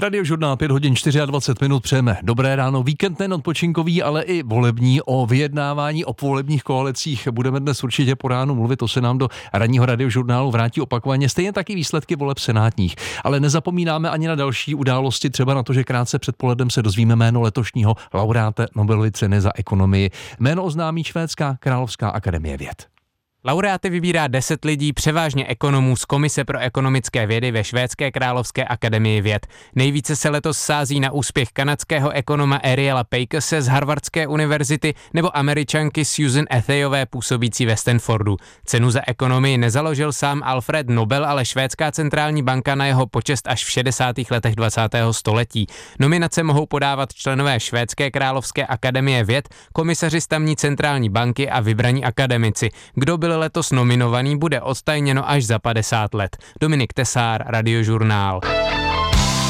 Radiožurnál 5 hodin 24 minut přejeme. Dobré ráno, víkend nejen odpočinkový, ale i volební. O vyjednávání, o volebních koalicích budeme dnes určitě po ránu mluvit, to se nám do ranního radiožurnálu vrátí opakovaně. Stejně taky výsledky voleb senátních. Ale nezapomínáme ani na další události, třeba na to, že krátce před polednem se dozvíme jméno letošního laureáta Nobelovy ceny za ekonomii. Jméno oznámí Švédská královská akademie věd. Laureáty vybírá 10 lidí, převážně ekonomů z Komise pro ekonomické vědy ve Švédské královské akademii věd. Nejvíce se letos sází na úspěch kanadského ekonoma Ariela Pakese z Harvardské univerzity nebo Američanky Susan Atheyové působící ve Stanfordu. Cenu za ekonomii nezaložil sám Alfred Nobel, ale švédská centrální banka na jeho počest až v 60. letech 20. století. Nominace mohou podávat členové Švédské královské akademie věd, komisaři z tamní centrální banky a vybraní akademici. Kdo byl letos nominovaný, bude odtajněno až za 50 let. Dominik Tesár, Radiožurnál.